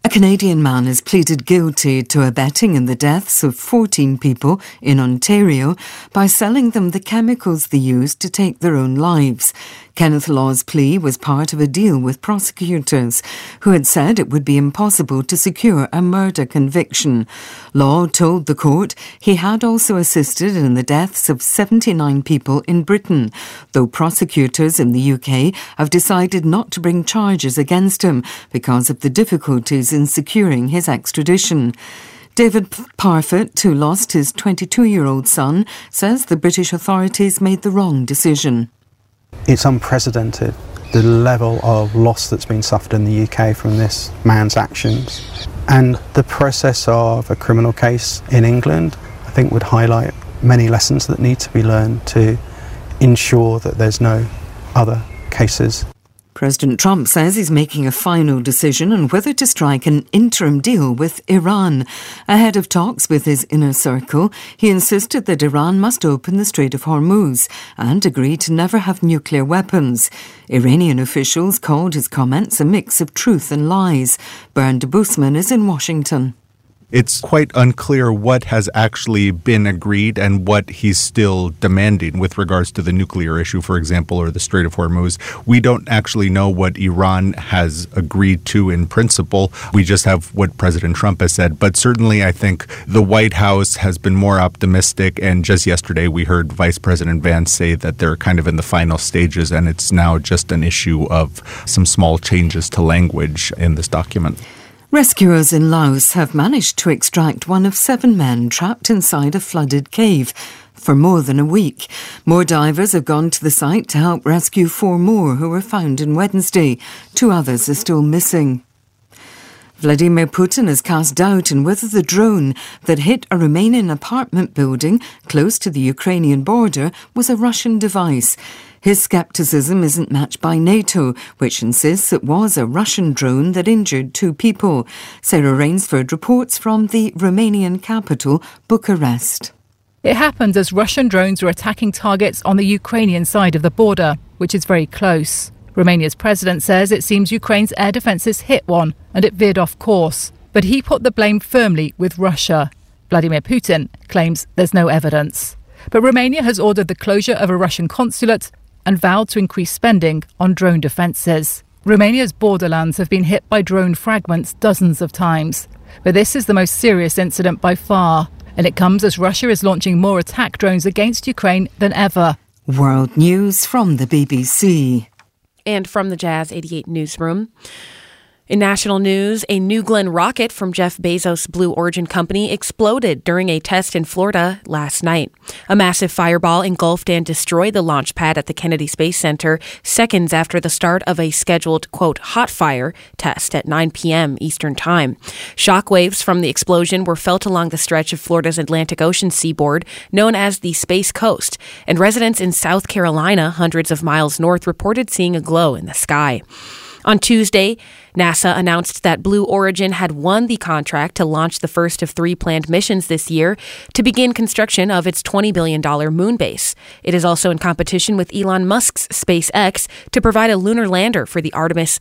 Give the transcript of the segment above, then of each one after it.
A Canadian man has pleaded guilty to abetting in the deaths of 14 people in Ontario by selling them the chemicals they used to take their own lives. Kenneth Law's plea was part of a deal with prosecutors, who had said it would be impossible to secure a murder conviction. Law told the court he had also assisted in the deaths of 79 people in Britain, though prosecutors in the UK have decided not to bring charges against him because of the difficulties in securing his extradition. David Parfitt, who lost his 22-year-old son, says the British authorities made the wrong decision. It's unprecedented, the level of loss that's been suffered in the UK from this man's actions. And the process of a criminal case in England, I think, would highlight many lessons that need to be learned to ensure that there's no other cases. President Trump says he's making a final decision on whether to strike an interim deal with Iran. Ahead of talks with his inner circle, he insisted that Iran must open the Strait of Hormuz and agree to never have nuclear weapons. Iranian officials called his comments a mix of truth and lies. Bernd Busman is in Washington. It's quite unclear what has actually been agreed and what he's still demanding with regards to the nuclear issue, for example, or the Strait of Hormuz. We don't actually know what Iran has agreed to in principle. We just have what President Trump has said. But certainly, I think the White House has been more optimistic. And just yesterday, we heard Vice President Vance say that they're kind of in the final stages, and it's now just an issue of some small changes to language in this document. Rescuers in Laos have managed to extract one of 7 men trapped inside a flooded cave for more than a week. More divers have gone to the site to help rescue 4 more who were found on Wednesday. 2 others are still missing. Vladimir Putin has cast doubt on whether the drone that hit a Romanian apartment building close to the Ukrainian border was a Russian device. His scepticism isn't matched by NATO, which insists it was a Russian drone that injured 2 people. Sarah Rainsford reports from the Romanian capital, Bucharest. It happened as Russian drones were attacking targets on the Ukrainian side of the border, which is very close. Romania's president says it seems Ukraine's air defences hit one and it veered off course. But he put the blame firmly with Russia. Vladimir Putin claims there's no evidence. But Romania has ordered the closure of a Russian consulate and vowed to increase spending on drone defences. Romania's borderlands have been hit by drone fragments dozens of times. But this is the most serious incident by far. And it comes as Russia is launching more attack drones against Ukraine than ever. World News from the BBC. And from the Jazz 88 newsroom. In national news, a New Glenn rocket from Jeff Bezos' Blue Origin company exploded during a test in Florida last night. A massive fireball engulfed and destroyed the launch pad at the Kennedy Space Center seconds after the start of a scheduled, quote, hot fire test at 9 p.m. Eastern Time. Shockwaves from the explosion were felt along the stretch of Florida's Atlantic Ocean seaboard known as the Space Coast, and residents in South Carolina, hundreds of miles north, reported seeing a glow in the sky. On Tuesday, NASA announced that Blue Origin had won the contract to launch the first of 3 planned missions this year to begin construction of its $20 billion moon base. It is also in competition with Elon Musk's SpaceX to provide a lunar lander for the Artemis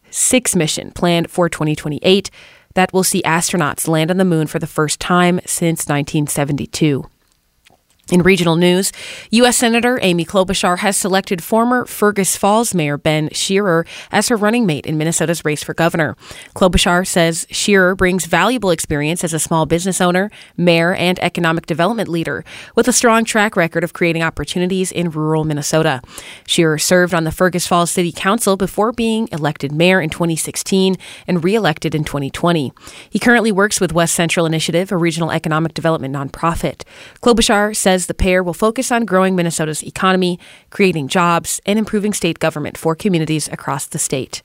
6 mission planned for 2028 that will see astronauts land on the moon for the first time since 1972. In regional news, U.S. Senator Amy Klobuchar has selected former Fergus Falls Mayor Ben Shearer as her running mate in Minnesota's race for governor. Klobuchar says Shearer brings valuable experience as a small business owner, mayor, and economic development leader, with a strong track record of creating opportunities in rural Minnesota. Shearer served on the Fergus Falls City Council before being elected mayor in 2016 and re-elected in 2020. He currently works with West Central Initiative, a regional economic development nonprofit. Klobuchar says the pair will focus on growing Minnesota's economy, creating jobs, and improving state government for communities across the state.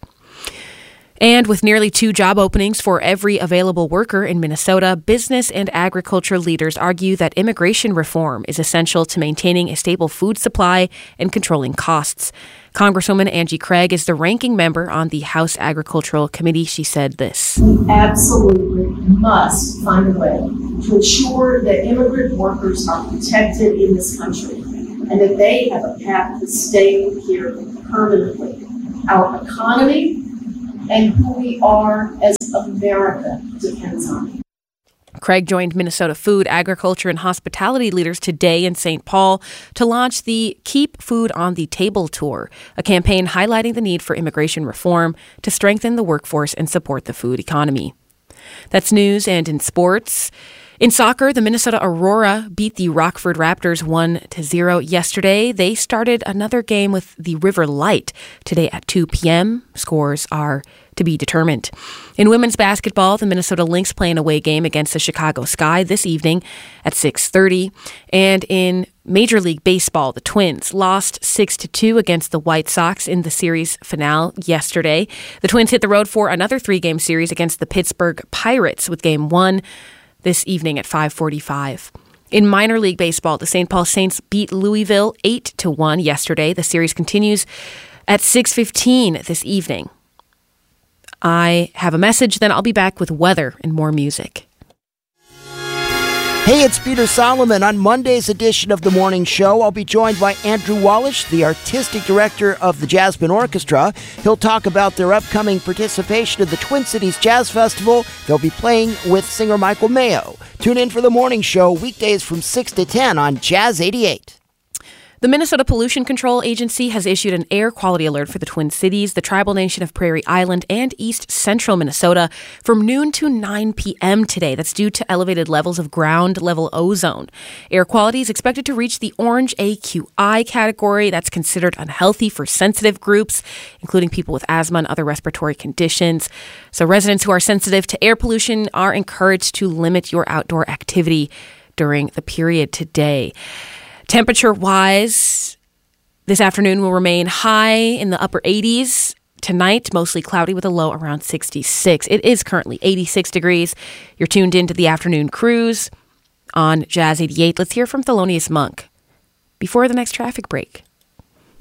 And with nearly 2 job openings for every available worker in Minnesota, business and agriculture leaders argue that immigration reform is essential to maintaining a stable food supply and controlling costs. Congresswoman Angie Craig is the ranking member on the House Agricultural Committee. She said this. We absolutely must find a way to ensure that immigrant workers are protected in this country and that they have a path to stay here permanently. Our economy and who we are as America depends on. Craig joined Minnesota food, agriculture, and hospitality leaders today in St. Paul to launch the Keep Food on the Table tour, a campaign highlighting the need for immigration reform to strengthen the workforce and support the food economy. That's news. And in sports, in soccer, the Minnesota Aurora beat the Rockford Raptors 1-0 yesterday. They started another game with the River Light today at 2 p.m. Scores are to be determined. In women's basketball, the Minnesota Lynx play an away game against the Chicago Sky this evening at 6:30. And in Major League Baseball, the Twins lost 6-2 against the White Sox in the series finale yesterday. The Twins hit the road for another 3-game series against the Pittsburgh Pirates with Game 1 this evening at 5:45. In minor league baseball, the St. Paul Saints beat Louisville 8-1 yesterday. The series continues at 6:15 this evening. I have a message, then I'll be back with weather and more music. Hey, it's Peter Solomon. On Monday's edition of The Morning Show, I'll be joined by Andrew Wallish, the artistic director of the Jasmine Orchestra. He'll talk about their upcoming participation in the Twin Cities Jazz Festival. They'll be playing with singer Michael Mayo. Tune in for The Morning Show weekdays from 6 to 10 on Jazz 88. The Minnesota Pollution Control Agency has issued an air quality alert for the Twin Cities, the tribal nation of Prairie Island, and east central Minnesota from noon to 9 p.m. today. That's due to elevated levels of ground level ozone. Air quality is expected to reach the orange AQI category. That's considered unhealthy for sensitive groups, including people with asthma and other respiratory conditions. So residents who are sensitive to air pollution are encouraged to limit your outdoor activity during the period today. Temperature-wise, this afternoon will remain high in the upper 80s. Tonight, mostly cloudy with a low around 66. It is currently 86 degrees. You're tuned into the afternoon cruise on Jazz 88. Let's hear from Thelonious Monk before the next traffic break.